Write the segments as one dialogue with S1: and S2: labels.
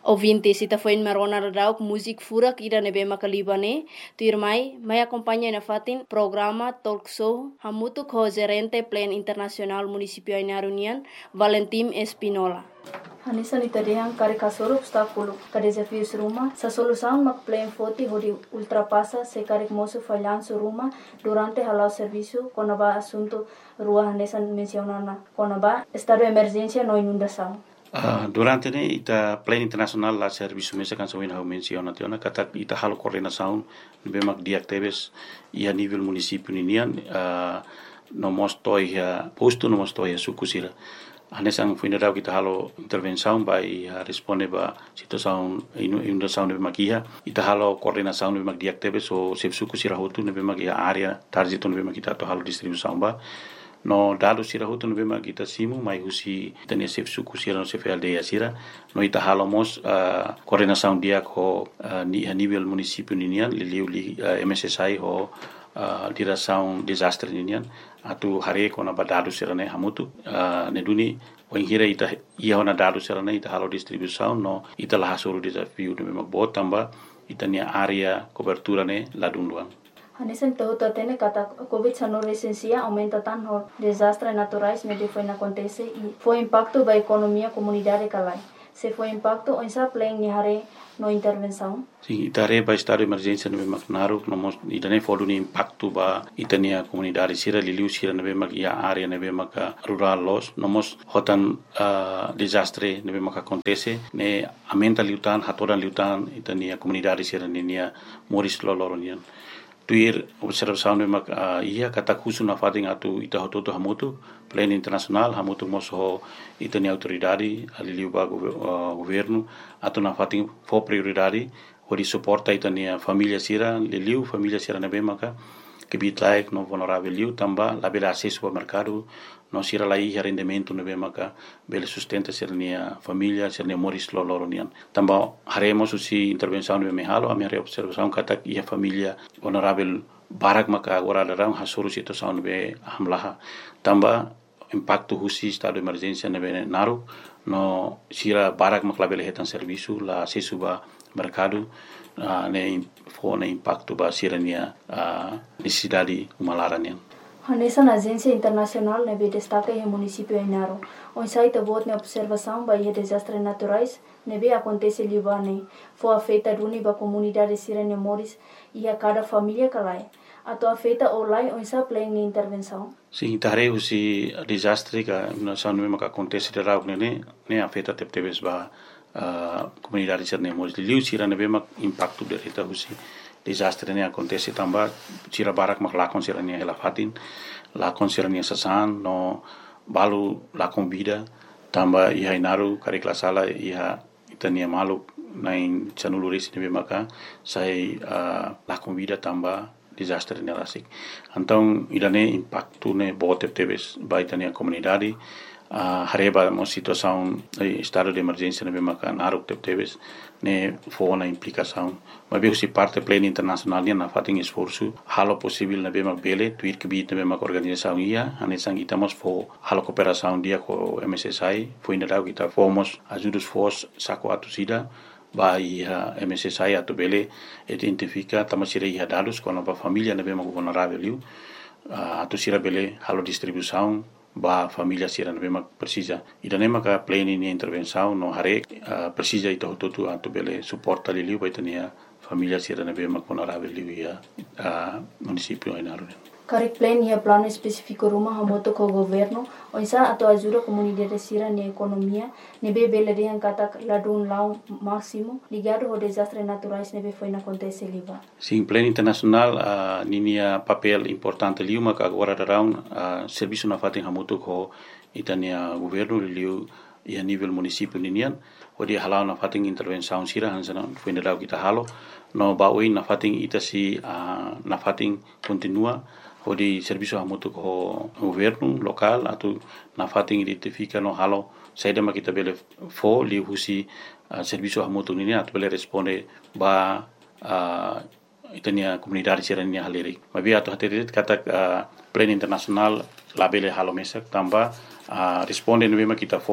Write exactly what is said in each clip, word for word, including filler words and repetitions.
S1: Ouvintes, ita foi marona radauk musik furak ida nebe makalibane, tu irmai, mai acompanha na fatin programa talk show hamutu ko gerente plan internasional municipio Ainarunian, Valentim Espinola. Hanisa nita dehang kare kasoro obstáculo, ka desafios ruma, sa solução mak plan foti hodi ultrapassa se kare moço falhanço ruma durante halau serviço konaba assunto rua hanesa mencionana konaba estado de emergência no inundação.
S2: Uh, durante ne ita plan internasional la serviço mesa kan sawin hau menciona tiona kata ita halo coordenação bemak diactebes ia nível município ninian uh, no mostoi ya posto no mostoi ya sukusira anesang funeral kita halo intervenção by uh, responde ba situação inundação bemak ia ita halo coordenação bemak diactebes so sef sukusira hotu bemak ia area target bemak kita to halo distribuição ba no dado sira hutu no bema kita simu mai husi tenia sef suku sira no sef aldea sira no ita halomos uh, coordenação dia ko uh, ni a nível município ninian li li uh, M S S I ho uh, direção desastre ninian atu hare ko na badado sira ne hamutu uh, ne duni wenghira ita ia na dado sira ne ita halo distribuição no ita la hasuru desafio no bema botamba ita nia area cobertura ne ladunduang.
S1: Hanesen todo tene kata COVID dezenove licencia aumenta tanto desastres naturais me foi na acontece e foi impacto da economia comunidade calai. Se foi impacto on sa plan ni hare no intervenção.
S2: Sim, itare ba estado de emergência no Macnaro, no mos itane fodo ni impacto ba itania comunidade sira liliu sira no bemak ia area no bemak rural los, no mos hotan uh, desastre no bemak acontece ne aumenta liutan hatoran liutan itania comunidade sira nia moris loloronian. Tuir observação no mak uh, ia kata kusu na fating atu ita hototo hamutu plan internasional hamutu moso itani autoridade aliliu ba uh, governo atu na fating fo prioridade hori suporta itani família sira liliu família sira na bemaka que bitlaik no vulnerável liu tamba la bela acesso ao mercado no sira la ia rendimento no bemaka bela sustenta sira nia família sira nia moris loloronian tamba haremos usi intervenção no mehalo a minha observação kata ia família vulnerável barak maka agora darang hasuru situação no be hamlaha tamba impacto husi estado de emergência no be naru no sira barak maka bela hetan serviço la acesso ba mercado Uh, ne fo ne impacto ba sirania uh, necessidade umalaranian.
S1: Hanesa na agência internacional nebe destaca em município Ainaro. On site bot ne observação ba e desastres naturais nebe acontece libane. Fo afeta duni ba comunidade sirania moris e a cada família calai. Ato afeta olai on sa plan ni intervenção.
S2: Sim, tare usi desastre ka na sanu me ka acontece de rau ne ne afeta tep tebes ba Uh, comunidade sirne mos liu sira ne bema impacto de reta husi desastre ne acontece tamba sira barak mak lakon sira ne hela fatin lakon sira ne sasan no balu lakon vida tamba ia inaru kare klasala ia itania malu nain chanuluris ne bema ka sai uh, lakon vida tamba desastre ne rasik então idane impacto ne bote tebes baitania comunidade Uh, hareba mo situação estado de emergência na bema kan aruk tep tebes ne fo na implicação mas bem se parte pleno internacional na fating esforço halo possível na bema bele tuir que bit na bema organização ia anesang itamos fo halo cooperação dia com M S S I foi ainda dau kita fomos ajudos fos saco atusida ba ia M S S I atu bele identifica tamasira ia dados com a família na bema vulnerável uh, atusira bele halo distribuição ba família sira na bema precisa ida nema ka plane ni intervenção no hare uh, precisa ita hototu atu bele suporta li liu baitania família sira na bema vulnerável liu ia uh, município Ainaro.
S1: Kare plan ia plano específico ruma hamoto ko governo onsa ato ajuda comunidade sira ni economia nebe bele de kata ladun lau máximo ligado ao desastres naturais nebe foi na acontece liba.
S2: Sim, plano internacional uh, ninia papel importante liu maka agora darão uh, serviço na fatin hamoto ko itania governo liu ia nível município ninian odi halau na fatin intervenção sira hansana foi na kita halo no baui na fatin itasi uh, na fatin continua odi serviço hamoto ko governo local atu na fatin identifica no halo saida ma kita bele fo li husi uh, serviço hamoto ni atu bele responde ba uh, itania comunidade sirania haleri mabi atu haterit kata uh, plan internasional la bele halo mesak tamba uh, responde no bema kita fo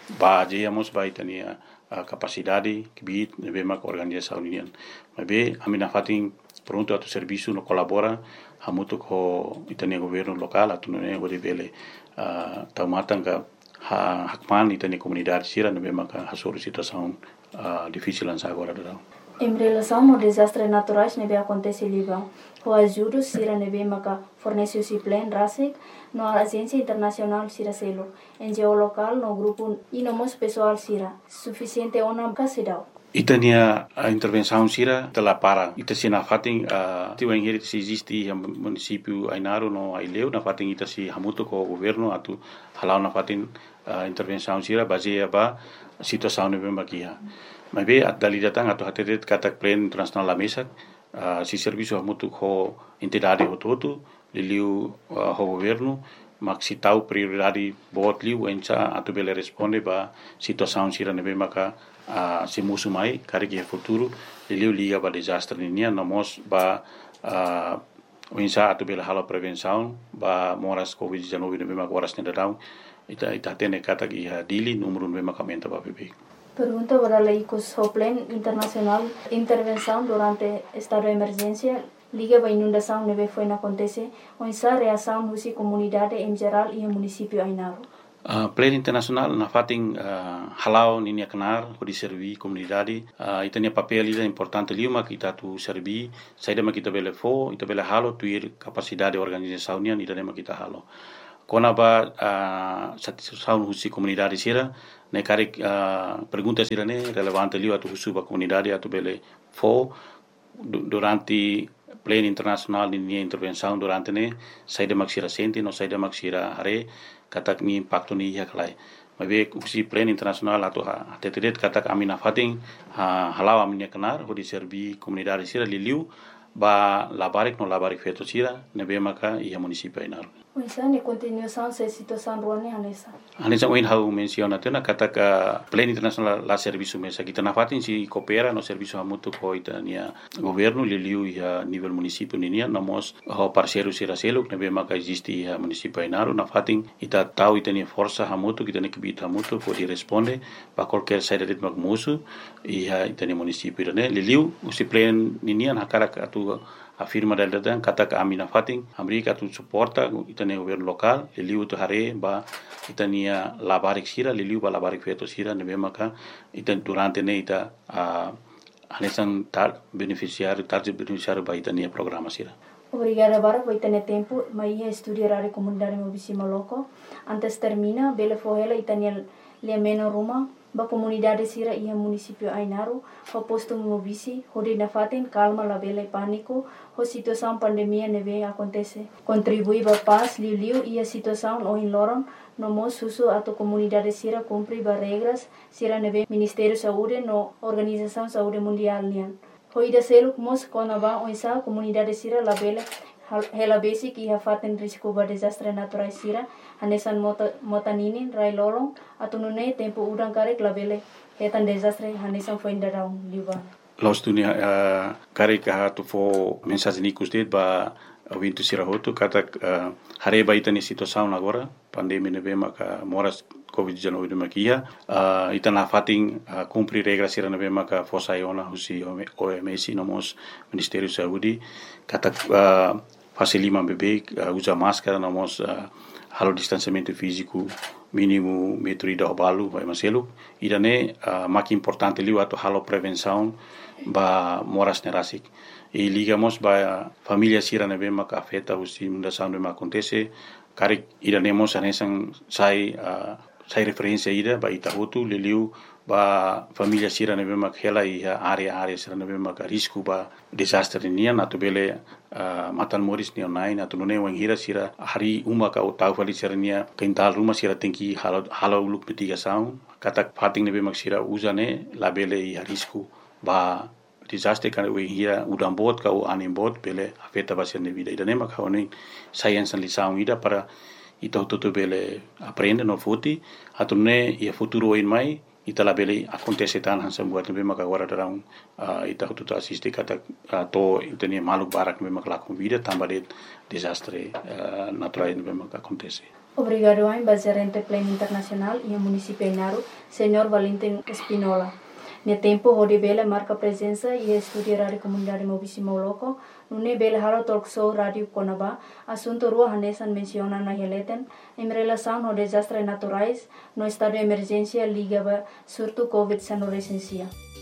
S2: ba jeyamos ba itania uh, capacidade que bit nebe mak organização union. Mas be amina fatin pronto atu serviço no colabora hamutu ko itania governo local atu ne gode bele uh, taumatanga ha hakman itania comunidade sira nebe mak hasuru situação uh, difícil lança agora do.
S1: Em relação ao desastre naturais nebe acontece liba, o ajuda sira nebe maka fornece o plan rasik no agência internacional sira selo, N G O local no grupo e no mos pessoal sira, suficiente ona kasidau.
S2: Itania a intervenção sira tela para ita sina fating a tiu engeri se existe o município Ainaro no Aileu na fating ita si hamuto ko governo atu halau na fating a intervenção sira baseia ba situação nebe makia. Mas be at dali datang atau hatetet katak plan internasional la mesa uh, si serviço hamutu ho entidade hototo liliu uh, ho governo mak si tau prioridade bot liu encha atu bele responde ba situação sira nebe maka uh, si musu mai kari ke futuro liliu liga ba desastre ninia namos ba uh, encha atu bele hala prevenção ba moras covid dezenove nebe maka horas nedadau ita ita tene katak iha dili número nebe maka menta ba bebe.
S1: Pergunta para leicos o plan internacional intervenção durante estado de emergência liga a inundação neve foi na acontece onde reação husi comunidade em geral e o município Ainaro.
S2: Uh, plan internacional na fating uh, halau ninia kenar ko di servi comunidade uh, itania papel ida importante liuma kita tu servi saida ma kita bele fo ita bele halo tuir capacidade organização nian ida ma kita halo kona ba uh, satisfação husi comunidade sira ne kari uh, pergunta sira ne relevante liu atu husu ba comunidade atu bele fo durante plan internacional ni intervenção durante ne saida maksira senti no saida maksira hare katak ni impacto ni yaklai mabe usi plan internacional atu ha tetet katak amina fating ha halau aminya kenar ho di servi comunidade sira liu ba labarik no labarik feto sira nebe maka ia município Ainaro.
S1: Oisa ne continuação se situação ruane hanesa.
S2: Hanesa oin hau menciona tena kataka plan internacional la serviço mesa kita na fatin si coopera no serviço hamutu ko itania governo liliu ia nível município ninia namos ho parceiro sira selo nebe maka existe ia município Ainaro na fatin ita tau itania força hamutu kita ne kibita hamutu ko di responde ba qualquer saída de magmusu ia itania município ne liliu usi plan ninia hakara atu afirma del dan kata ka amina fating amerika tu suporta itania governo local liliu tu hare ba itania labarik sira liliu ba labarik feto sira nebe maka itan durante ne ita uh, anesan tar beneficiário target beneficiário ba itania programa sira.
S1: Obrigada bara por tener tempo, mas ia estudar a comunidade mobisima loco. Antes termina, bele fohela itania le meno ruma ba comunidade sira ia município Ainaro, ho posto mobisi, hode na faten calma la bele pânico, ho situação pandemia neve acontece. Contribui ba paz liu liu ia situação o in loron, no mo susu ato comunidade sira cumpri ba regras sira neve Ministério Saúde no Organização Saúde Mundial nian. Ho ida selo mos kona ba oisa comunidade sira la bele hela basic ia faten risco ba desastre natural sira hanesan mota motaninin rai lolong atunune tempo udang karek labele hetan desastre hanesan foi indarau liba
S2: los dunia uh, karek ha tu fo mensagem nikus det ba vintu sira hotu kata uh, hare ba itani situação agora pandemia nebe maka moras covid dezenove de makia uh, itana fating uh, cumprir regras sira nebe maka fosa iona husi O M S nomos Ministério Saúde kata uh, fase lima bebê uh, usa máscara nomos uh, halo distanciamento físico mínimo metro ida obalu vai maselu idane uh, mak importante liu ato halo prevenção ba moras nerasik e ligamos ba família sira nebe maka afeta usi mundação de acontece karik idanemos anesan sai uh, sai referência ida ba itahutu liliu ba família sira nebe mak hela ia area area sira nebe mak risco ba desastre nia natu bele uh, matan moris ni online atu nune wang hira sira hari uma ka utau fali sira nia kental rumah sira tengki halo halo luk mitigação katak fating nebe mak sira usane la bele ia risco ba desastre kan we hira udam bot ka u anim bot bele afeta ba sira vida ida nema ka oni science lição ida para ita tutu bele aprende no futi atu ne ia futuro in mai ita la bele acontece tan hansa buat nebe maka agora darang uh, ita tutu assiste kata uh, to itania maluk barak nebe maka lakum vida tamba de desastre uh, natural nebe maka acontece.
S1: Obrigado a gerente Plano Internacional e o município Inaru, senhor Valentim Espinola. No tempo, onde bela marca presença e estudia rádio comunidade Mobisimo Loco, no bela halo talk show rádio Conaba, assunto rua hanesan menciona na heleten, em relação ao desastres naturais, no estado de emergência ligava surto covid dezenove.